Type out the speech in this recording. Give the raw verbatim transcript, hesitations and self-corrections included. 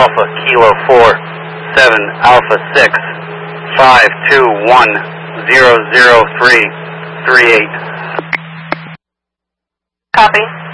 Alpha Kilo four seven Alpha six five two one zero zero three three eight. Copy.